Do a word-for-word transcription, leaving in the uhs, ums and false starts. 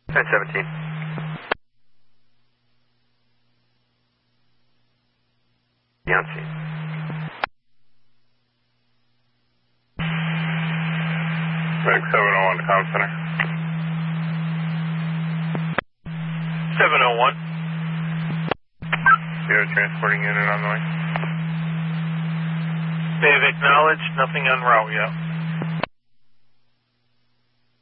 ten seventeen. Yancey. Max seven oh one, Comm Center. seven oh one. Zero transporting unit on the way. They've acknowledged nothing en route yet.